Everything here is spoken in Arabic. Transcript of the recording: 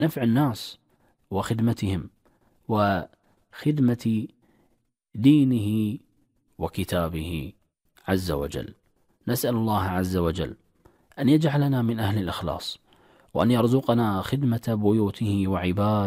نفع الناس وخدمتهم وخدمة دينه وكتابه عز وجل. نسأل الله عز وجل أن يجعلنا من أهل الإخلاص، وأن يرزقنا خدمة بيوته وعباده